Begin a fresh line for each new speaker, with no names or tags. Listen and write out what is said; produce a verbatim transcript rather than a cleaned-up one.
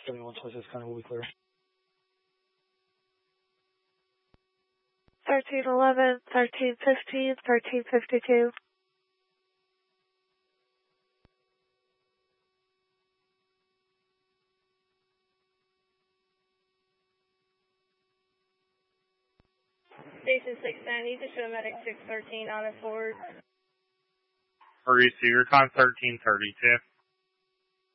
seventy-one twenty-six County will be clear.
thirteen eleven, thirteen fifteen, thirteen fifty-two.
Station six ninety, to show medic six thirteen on a forward.
Receiver, con thirteen thirty-two.